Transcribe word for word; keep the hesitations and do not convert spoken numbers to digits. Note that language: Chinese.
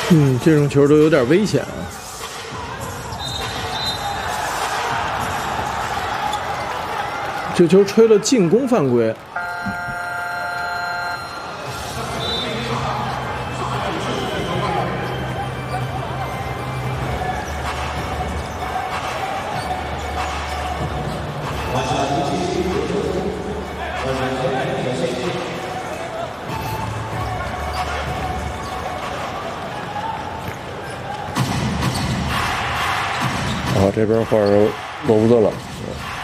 嗯，这种球都有点危险啊。这球吹了进攻犯规。 啊，这边换上罗伯特了。